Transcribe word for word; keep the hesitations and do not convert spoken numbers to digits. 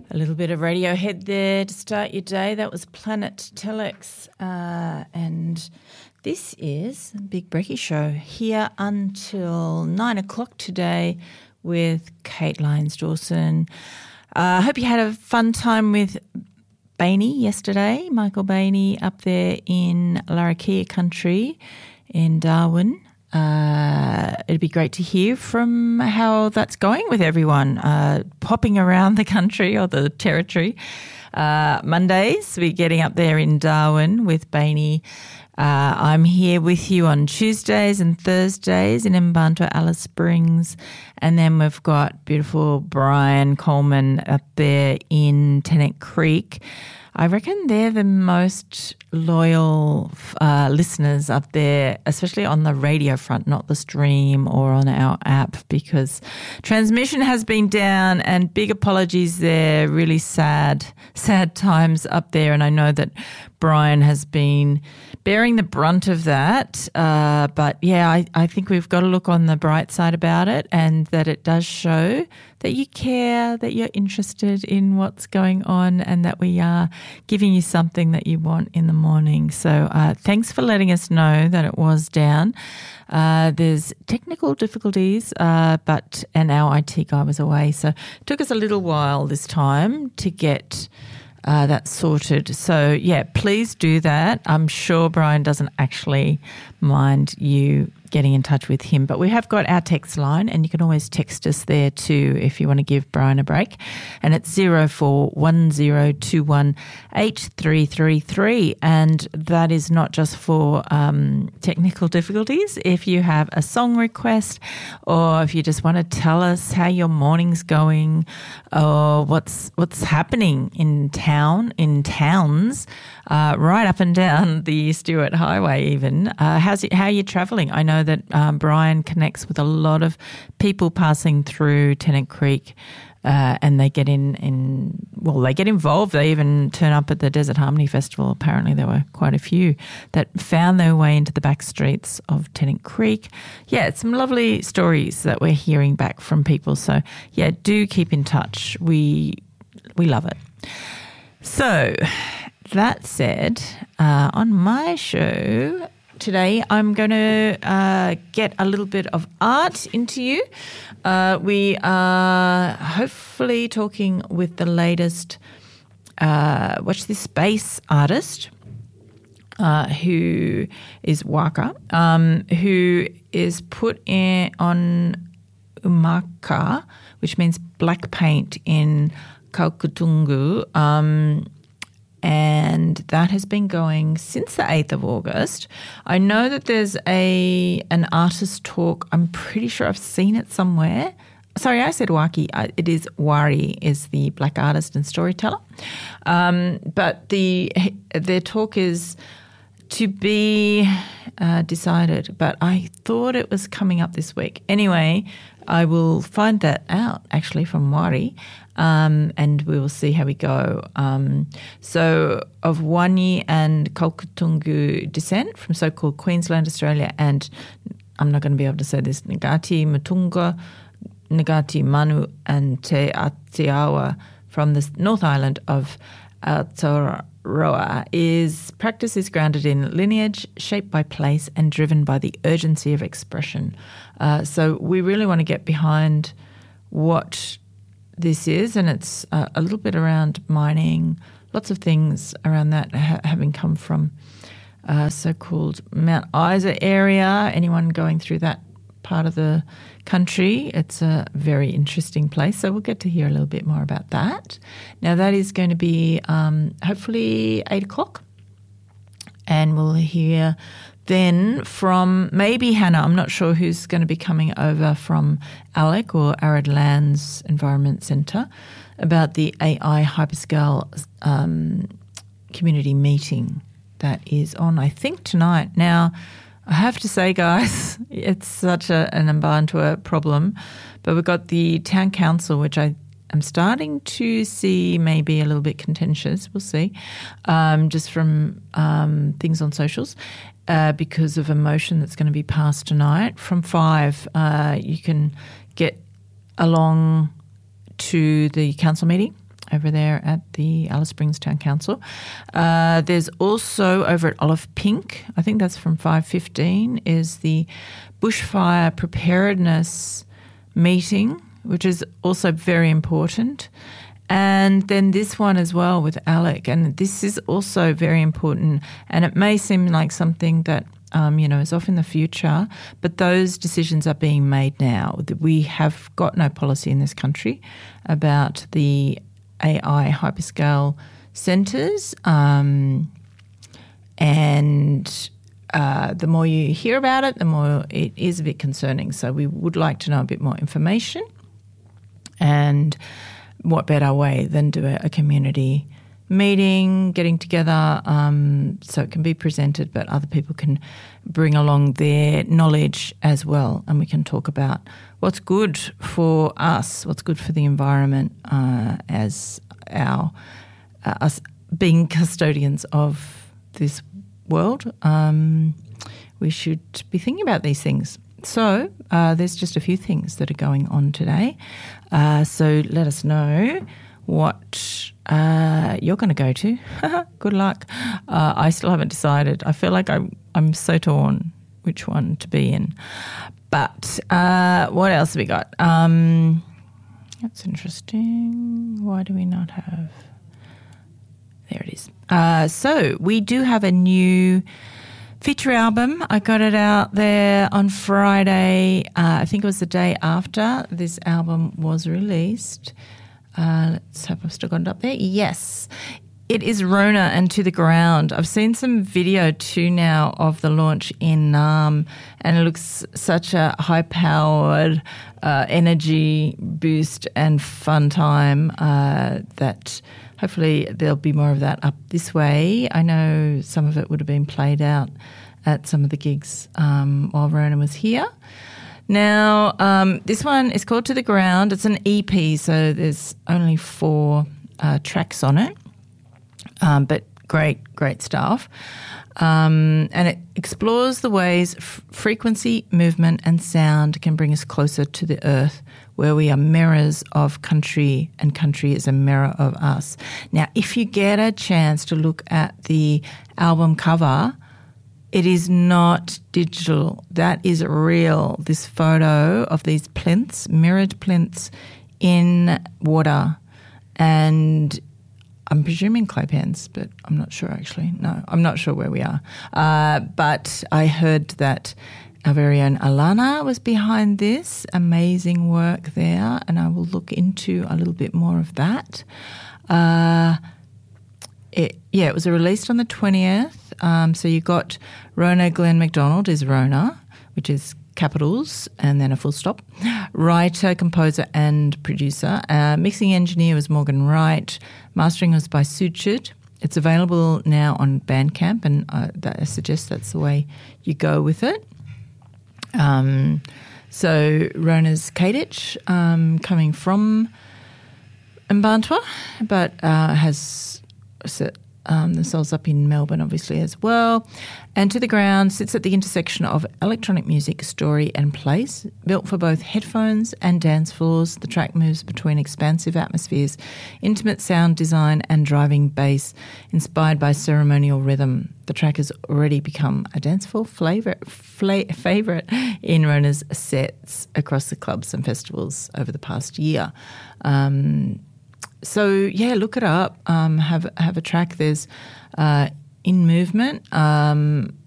A little bit of Radiohead there to start your day. That was Planet Telex. Uh, and this is Big Brekkie Show here until nine o'clock today with Kate Lyons-Dawson. I uh, hope you had a fun time with Bainey yesterday, Michael Bainey up there in Larrakia country in Darwin. Uh, it'd be great to hear from how that's going with everyone uh, popping around the country or the territory. Uh, Mondays, we're getting up there in Darwin with Bainey. Uh, I'm here with you on Tuesdays and Thursdays in Mbantua, Alice Springs. And then we've got beautiful Brian Coleman up there in Tennant Creek. I reckon they're the most loyal uh, listeners up there, especially on the radio front, not the stream or on our app, because transmission has been down and big apologies there. Really sad, sad times up there. And I know that Brian has been bearing the brunt of that. Uh, but yeah, I, I think we've got to look on the bright side about it, and that it does show that you care, that you're interested in what's going on, and that we are giving you something that you want in the morning. So uh, thanks for letting us know that it was down. Uh, there's technical difficulties, uh, but and our I T guy was away. So it took us a little while this time to get uh, that sorted. So, yeah, please do that. I'm sure Brian doesn't actually mind you getting in touch with him. But we have got our text line, and you can always text us there too if you want to give Brian a break. And it's zero four one zero two one eight three three three. And that is not just for um, technical difficulties. If you have a song request, or if you just want to tell us how your morning's going, or what's what's happening in town, in towns, uh, right up and down the Stuart Highway even. Uh, how's it, how are you travelling? I know that um, Brian connects with a lot of people passing through Tennant Creek, uh, and they get in, in, well, they get involved. They even turn up at the Desert Harmony Festival. Apparently there were quite a few that found their way into the back streets of Tennant Creek. Yeah, it's some lovely stories that we're hearing back from people. So, yeah, do keep in touch. We we love it. So, that said, uh, on my show today, I'm going to uh, get a little bit of art into you. Uh, we are hopefully talking with the latest uh, Watch This Space artist, uh, who is Waka, um, who is put in on umaka, which means black paint in Kaukutungu, um and that has been going since the eighth of August. I know that there's a an artist talk. I'm pretty sure I've seen it somewhere. Sorry, I said Waki. It is Wari, is the black artist and storyteller. Um, but the their talk is to be uh, decided, but I thought it was coming up this week. Anyway, I will find that out actually from Wari, um, and we will see how we go. Um, so of Wani and Kaukutungu descent from so-called Queensland, Australia, and I'm not going to be able to say this, Ngati Matunga, Ngati Manu and Te Atiawa from the North Island of Aotearoa, is practice is grounded in lineage, shaped by place, and driven by the urgency of expression. Uh, so we really want to get behind what this is, and it's uh, a little bit around mining, lots of things around that ha- having come from uh, so-called Mount Isa area. Anyone going through that part of the country, it's a very interesting place. So we'll get to hear a little bit more about that. Now that is going to be um, hopefully eight o'clock, and we'll hear then from maybe Hannah. I'm not sure who's going to be coming over from ALEC or Arid Lands Environment Centre about the A I Hyperscale um, community meeting that is on, I think, tonight. Now, I have to say, guys, it's such a, an Mbantua problem, but we've got the town council, which I am starting to see maybe a little bit contentious. We'll see, um, just from um, things on socials, uh, because of a motion that's going to be passed tonight. From five, uh, you can get along to the council meeting over there at the Alice Springs Town Council. Uh, there's also over at Olive Pink, I think that's from five fifteen, is the bushfire preparedness meeting, which is also very important. And then this one as well with Alec, and this is also very important, and it may seem like something that Um, you know, is off in the future, but those decisions are being made now. We have got no policy in this country about the A I hyperscale centres, um, and uh, the more you hear about it, the more it is a bit concerning. So we would like to know a bit more information, and what better way than do a, a community meeting, getting together, um, so it can be presented, but other people can bring along their knowledge as well, and we can talk about what's good for us, what's good for the environment, uh, as our uh, us being custodians of this world. Um, we should be thinking about these things. So uh, there's just a few things that are going on today. Uh, so let us know what uh, you're going to go to. Good luck. Uh, I still haven't decided. I feel like I'm, I'm so torn which one to be in. But uh, what else have we got? Um, that's interesting. Why do we not have... There it is. Uh, so we do have a new feature album. I got it out there on Friday. Uh, I think it was the day after this album was released. Uh, let's hope I've still got it up there. Yes, it is Rona and To the Ground. I've seen some video too now of the launch in Naarm, and it looks such a high-powered uh, energy boost and fun time uh, that hopefully there'll be more of that up this way. I know some of it would have been played out at some of the gigs um, while Rona was here. Now, um, this one is called To the Ground. It's an E P, so there's only four uh, tracks on it, um, but great, great stuff. Um, and it explores the ways f- frequency, movement and sound can bring us closer to the earth, where we are mirrors of country and country is a mirror of us. Now, if you get a chance to look at the album cover, it is not digital. That is real. This photo of these plinths, mirrored plinths in water, and I'm presuming clay pens, but I'm not sure actually. No, I'm not sure where we are. Uh, but I heard that our very own Alana was behind this. Amazing work there, and I will look into a little bit more of that. Uh, it, yeah, it was released on the twentieth. Um, so you got Rona Glenn McDonald is Rona, which is capitals and then a full stop. Writer, composer and producer. Uh, mixing engineer was Morgan Wright. Mastering was by Sutured. It's available now on Bandcamp, and uh, that, I suggest that's the way you go with it. Um, so Rona's Kadich, um, coming from Mbantua, but uh, has set um, themselves up in Melbourne, obviously, as well. And To the Ground sits at the intersection of electronic music, story and place. Built for both headphones and dance floors, the track moves between expansive atmospheres, intimate sound design and driving bass, inspired by ceremonial rhythm. The track has already become a dancefloor flavor, fla- favourite in Rona's sets across the clubs and festivals over the past year. Um, so, yeah, look it up. Um, have have a track. There's uh, In Movement, um,